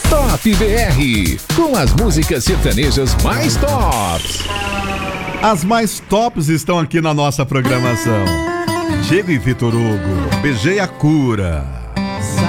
Top BR, com as músicas sertanejas mais tops. As mais tops estão aqui na nossa programação. Diego e Vitor Hugo, Beijei a Cura.